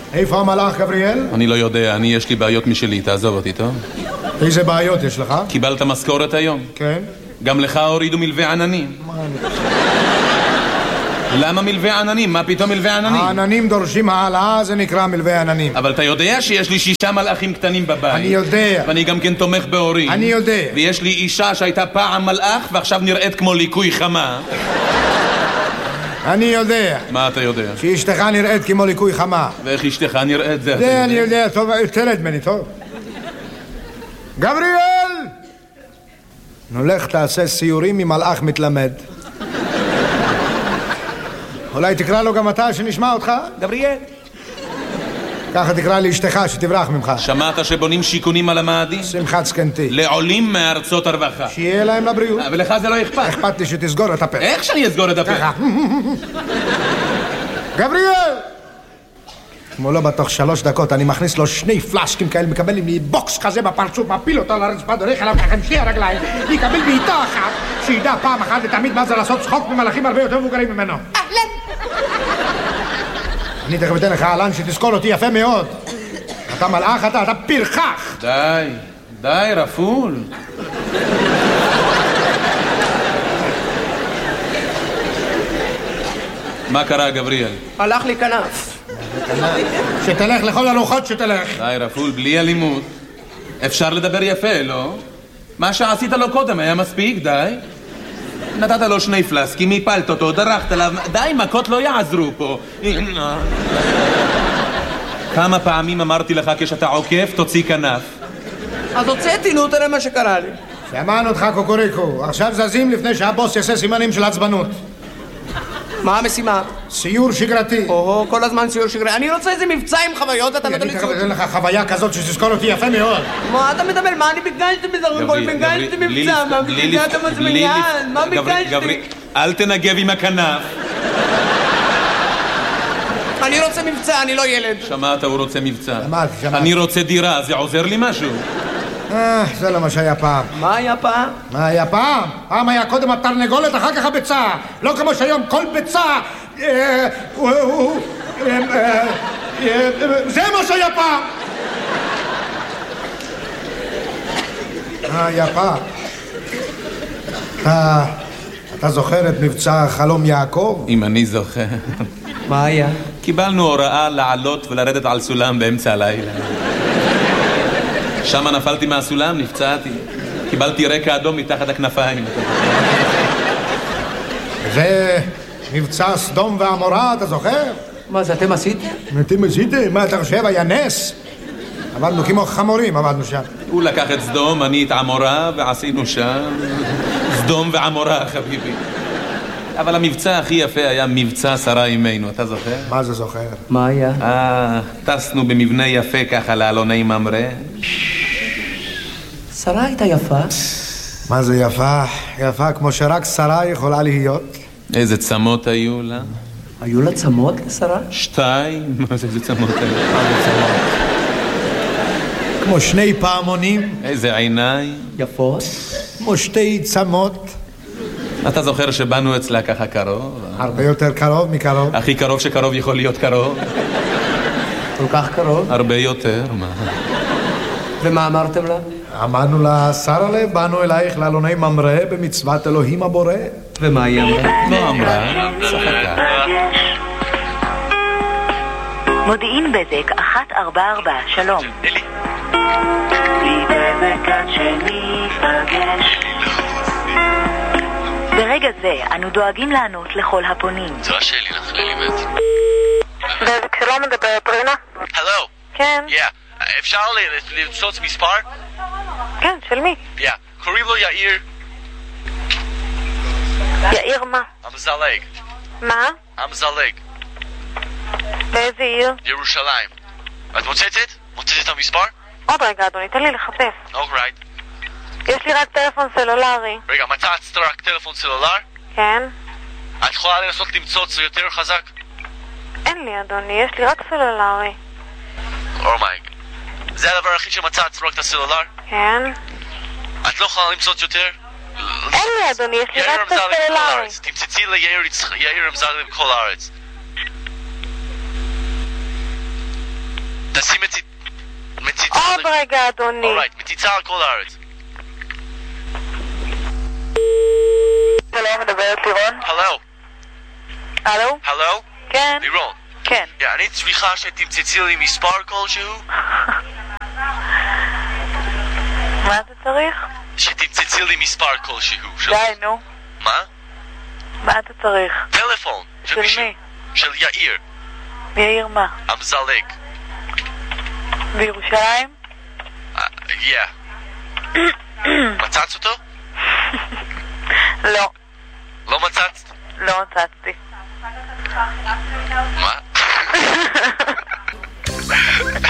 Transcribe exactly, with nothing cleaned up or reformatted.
איפה המלאך, גבריאל? אני לא יודע, אני יש לי בעיות משלי, תעזוב אותי, טוב? איזה בעיות יש לך? קיבלת משכורת היום? כן. גם לך הורידו מלווה עננים. מה אני... למה מלווה עננים? מה פתאום מלווה עננים? העננים דורשים העלאה, זה נקרא מלווה עננים. אבל אתה יודע שיש לי שישה מלאכים קטנים בבית. אני יודע. ואני גם כן תומך בהורים. אני יודע. ויש לי אישה שהייתה פעם מלאך ועכשיו נראית כמו ליקוי חמה. אני יודע. מה אתה יודע? שאשתך נראית כמו ליקוי חמה. ואיך אשתך נראית זה? זה אני יודע, טוב, תלד ממני, טוב. גבריאל! נולך תעשה סיורים עם מלאך מתלמד. אולי תקרא לו גם אתה שנשמע אותך? גבריאל. ככה תקרא לי אשתך שתברח ממך. שמעת שבונים שיכונים על המאדים? שמחת זקנתי. לעולים מארצות הרווחה. שיהיה להם לבריאות. ולך זה לא אכפת. אכפת לי שתסגור את הפה. איך שאני אסגור את הפה? ככה. גבריאל! כמו לא בתוך שלוש דקות אני מכניס לו שני פלשקים כאלה, מקבל לי בוקס כזה בפרצוף, מפיל אותו על הרצפה, דורך עליו ככה עם שתי הרגליים, יקבל בעיטה אחת, שידע פעם אחת ותמיד מה זה לעשות צחוק ממלאכים הרבה יותר מבוגרים ממנו. אהלן! אני תכף אתן לך אהלן שתזכור אותי יפה מאוד. אתה מלאך, אתה, אתה פרחח. די, די, רפול. מה קרה, גבריאל? הלך לי כנף. שתלך לכל הרוחות שתלך. די, רפול, בלי אלימות. אפשר לדבר יפה, לא? מה שעשית לו קודם היה מספיק, די. נתת לו שני פלסקים, הפלת אותו, דרכת עליו. די, מכות לא יעזרו פה. כמה פעמים אמרתי לך כשאתה עוקף, תוציא כנף. אז הוצאתי, נו, תראה מה שקרה לי. שמענו אותך קוקוריקו. עכשיו זזים לפני שהבוס יעשה סימנים של עצבנות. מה המשימה? סיור שגרתי. או, כל הזמן סיור שגרתי. אני רוצה איזה מבצע עם חוויות, אתה נותן לי סיור. אני תכף אתן לך חוויה כזאת שתזכור אותי יפה מאוד. מה אתה מדבר? מה אני ביקשתי בזה? כל ביקשתי מבצע, מה ביקשת המזמניין? מה ביקשתי? אל תנגב עם הכנף. אני רוצה מבצע, אני לא ילד. שמעת, הוא רוצה מבצע. שמעתי, שמעתי. אני רוצה דירה, זה עוזר לי משהו? אה, זה לא מה שהיה פעם. מה היה פעם? מה היה פעם? פעם היה קודם התרנגולת, אחר כך הביצה. לא כמו שהיום כל ביצה... זה מה שהיה פעם. מה היה פעם? אתה זוכר את מבצע חלום יעקב? אם אני זוכר. מה היה? קיבלנו הוראה לעלות ולרדת על סולם באמצע הלילה. שם נפלתי מהסולם, נפצעתי. קיבלתי רקע אדום מתחת הכנפיים. זה מבצע סדום ועמורה, אתה זוכר? מה זה, אתם עשיתם? אתם עשיתם? מה אתה חושב? היה נס? עבדנו כמו חמורים, עבדנו שם. הוא לקח את סדום, אני את עמורה, ועשינו שם סדום ועמורה, חביבי. אבל המבצע הכי יפה היה מבצע שרה אימנו, אתה זוכר? מה זה זוכר? מה היה? אה, טסנו במבנה יפה ככה לאלוני ממרא. שרה הייתה יפה. מה זה יפה? יפה כמו שרק שרה יכולה להיות. איזה צמות היו לה? היו לה צמות לשרה? שתיים? מה זה איזה צמות היו? כמו שני פעמונים. איזה עיניים? יפות. כמו שתי צמות. אתה זוכר שבאנו אצלה ככה קרוב? הרבה יותר קרוב מקרוב. הכי קרוב שקרוב יכול להיות קרוב. כל כך קרוב? הרבה יותר, מה? ומה אמרתם לה? אמרנו לה, שרה לב, באנו אלייך לאלוני ממרא במצוות אלוהים הבורא. ומה היא אמרה? לא אמרה, צחקה. מודיעין בזק אחת ארבע ארבע, שלום. מבזק עד שניפגש. ברגע זה אנו דואגים לענות לכל הפונים. זו השאלי לך, לילי מת. בזק שלום, מדבר פרינה? הלו. כן. יא. אפשר למצוץ מספר? כן, של מי? יא. קוראים לו יאיר. יאיר מה? המזלג. מה? המזלג. באיזה עיר? ירושלים. את מוצצת? מוצצת את המספר? עוד רגע, אדוני, תן לי לחפש. אוקיי. יש לי רק טלפון סלולרי. רגע, מצאת רק טלפון סלולר? כן. את יכולה לנסות למצוץ יותר חזק? אין לי, אדוני, יש לי רק סלולרי. אומייג. זה הדבר הכי שמצאת, רק את הסלולר? כן. את לא יכולה למצוץ יותר? אין לי, אדוני, יש לי רק את הסלולרי. תמצצי ליאיר אמזלג בכל הארץ. עוד רגע, אדוני. אורייט, מציצה על כל הארץ. שלום, מדברת לירון? הלו. הלו? הלו? כן? לירון. כן. אני צריכה שתמצצי לי מספר כלשהו? מה אתה צריך? שתמצצי לי מספר כלשהו. די, נו. מה? מה אתה צריך? טלפון. של מי? של יאיר. יאיר מה? המזלג. בירושלים? יא. מצאת אותו? לא. לא מצאת? לא מצאתי. מה?